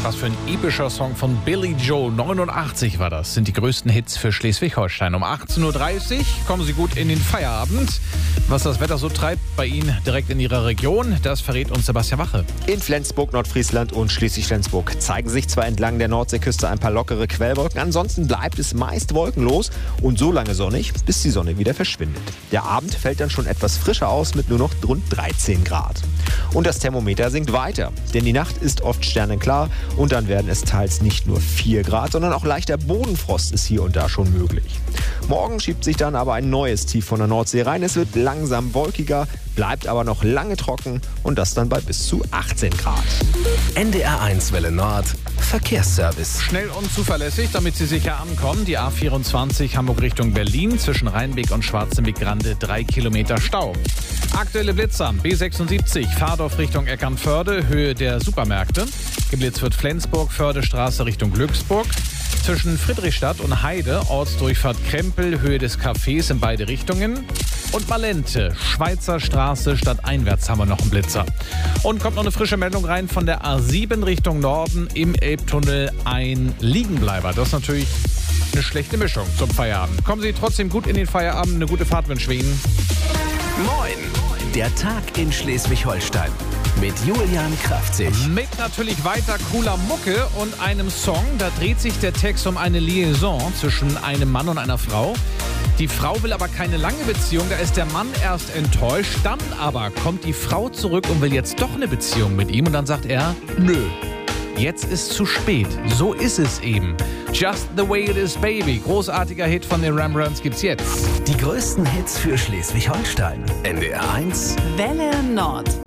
Was für ein epischer Song von Billy Joel. 89 war das. Sind die größten Hits für Schleswig-Holstein. Um 18.30 Uhr kommen Sie gut in den Feierabend. Was das Wetter so treibt bei Ihnen direkt in Ihrer Region, das verrät uns Sebastian Wache. In Flensburg, Nordfriesland und Schleswig-Flensburg zeigen sich zwar entlang der Nordseeküste ein paar lockere Quellwolken, ansonsten bleibt es meist wolkenlos und so lange sonnig, bis die Sonne wieder verschwindet. Der Abend fällt dann schon etwas frischer aus mit nur noch rund 13 Grad. Und das Thermometer sinkt weiter, denn die Nacht ist oft sternenklar und dann werden es teils nicht nur 4 Grad, sondern auch leichter Bodenfrost ist hier und da schon möglich. Morgen schiebt sich dann aber ein neues Tief von der Nordsee rein. Es wird langsam wolkiger, bleibt aber noch lange trocken und das dann bei bis zu 18 Grad. NDR1 Welle Nord Verkehrsservice. Schnell und zuverlässig, damit Sie sicher ankommen. Die A24 Hamburg Richtung Berlin zwischen Rheinbeek und Schwarzenbeek-Grande 3 Kilometer Stau. Aktuelle Blitzer, B76 Fahrdorf Richtung Eckernförde, Höhe der Supermärkte. Geblitzt wird Flensburg, Fördestraße Richtung Glücksburg. Zwischen Friedrichstadt und Heide, Ortsdurchfahrt Krempel, Höhe des Cafés in beide Richtungen. Und Malente, Schweizer Straße, stadteinwärts haben wir noch einen Blitzer. Und kommt noch eine frische Meldung rein von der A7 Richtung Norden, im Elbtunnel ein Liegenbleiber. Das ist natürlich eine schlechte Mischung zum Feierabend. Kommen Sie trotzdem gut in den Feierabend, eine gute Fahrt wünschen wir Ihnen. Moin, der Tag in Schleswig-Holstein mit Julian Kraftzig. Mit natürlich weiter cooler Mucke und einem Song. Da dreht sich der Text um eine Liaison zwischen einem Mann und einer Frau. Die Frau will aber keine lange Beziehung, da ist der Mann erst enttäuscht. Dann aber kommt die Frau zurück und will jetzt doch eine Beziehung mit ihm. Und dann sagt er, nö, jetzt ist zu spät. So ist es eben. Just the way it is, baby. Großartiger Hit von den Rembrandts gibt's jetzt. Die größten Hits für Schleswig-Holstein. NDR1 Welle Nord.